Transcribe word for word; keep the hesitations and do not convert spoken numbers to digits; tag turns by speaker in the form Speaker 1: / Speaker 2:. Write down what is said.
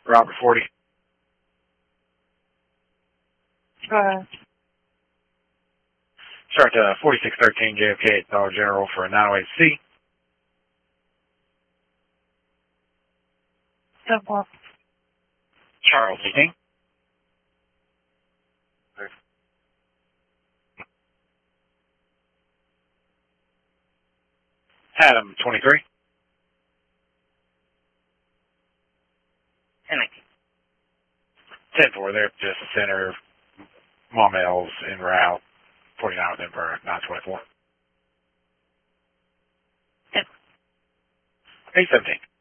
Speaker 1: Robert forty.
Speaker 2: Go ahead.
Speaker 1: Start to forty-six thirteen J F K at Dollar General for a nine oh eight C.
Speaker 2: Simple.
Speaker 1: Charles eighteen. Adam twenty-three. ten four, they're just the center. Maumelles en route. forty-nine with Emperor, nine twenty-four.
Speaker 2: Yep.
Speaker 1: eight seventeen.